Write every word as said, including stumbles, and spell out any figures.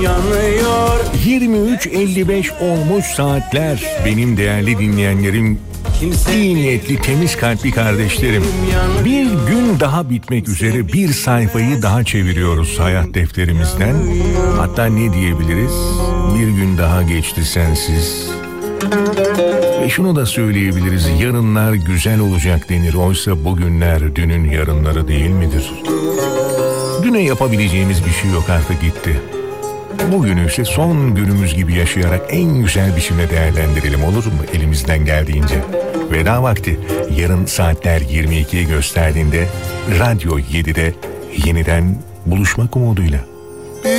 yirmi üç elli beş olmuş saatler. Benim değerli dinleyenlerim, iyi niyetli, temiz kalpli kardeşlerim. Bir gün daha bitmek üzere, bir sayfayı daha çeviriyoruz hayat defterimizden. Hatta ne diyebiliriz? Bir gün daha geçti sensiz. Ve şunu da söyleyebiliriz: yarınlar güzel olacak denir. Oysa bugünler dünün yarınları değil midir? Düne yapabileceğimiz bir şey yok, artık gitti. Bugünü ise son günümüz gibi yaşayarak en güzel biçimde değerlendirelim, olur mu? Elimizden geldiğince. Veda vakti. Yarın saatler yirmi ikiyi gösterdiğinde Radyo yedide yeniden buluşmak umuduyla.